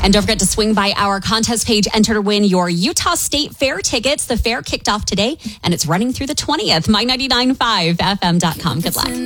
And don't forget to swing by our contest page, enter to win your Utah State Fair tickets. The fair kicked off today, and it's running through the 20th. My 99.5FM.com. Good luck.